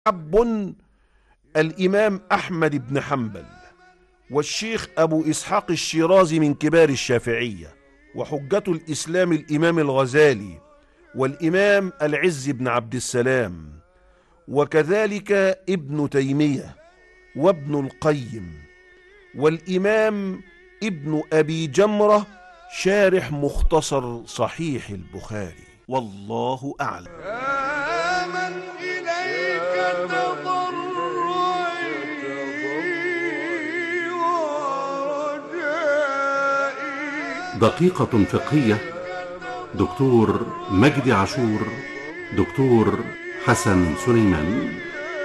أب الإمام أحمد بن حنبل، والشيخ أبو إسحاق الشيرازي من كبار الشافعية، وحجة الإسلام الإمام الغزالي، والإمام العز بن عبد السلام، وكذلك ابن تيمية وابن القيم، والإمام ابن أبي جمرة شارح مختصر صحيح البخاري. والله أعلم. يا من إليك تضرعي ورجائي. دقيقة فقهية. دكتور مجدي عاشور، دكتور حسن سليمان.